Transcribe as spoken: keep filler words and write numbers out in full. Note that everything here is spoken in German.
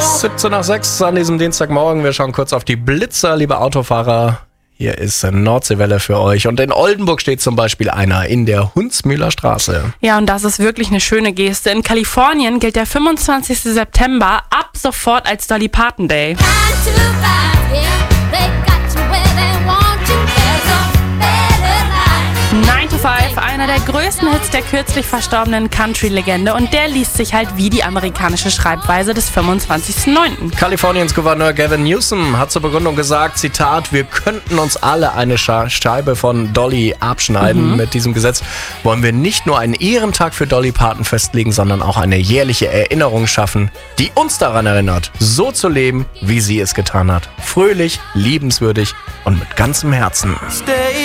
siebzehn nach sechs an diesem Dienstagmorgen. Wir schauen kurz auf die Blitzer, liebe Autofahrer. Hier ist eine Nordseewelle für euch. Und in Oldenburg steht zum Beispiel einer in der Hundsmühler Straße. Ja, und das ist wirklich eine schöne Geste. In Kalifornien gilt der fünfundzwanzigsten September ab sofort als Dolly Parton Day. nine to five, einer der größten Hits der kürzlich verstorbenen Country-Legende, und der liest sich halt wie die amerikanische Schreibweise des fünfundzwanzigsten neunten Kaliforniens Gouverneur Gavin Newsom hat zur Begründung gesagt, Zitat, wir könnten uns alle eine Scha- Scheibe von Dolly abschneiden. Mhm. Mit diesem Gesetz wollen wir nicht nur einen Ehrentag für Dolly Parton festlegen, sondern auch eine jährliche Erinnerung schaffen, die uns daran erinnert, so zu leben, wie sie es getan hat. Fröhlich, liebenswürdig und mit ganzem Herzen.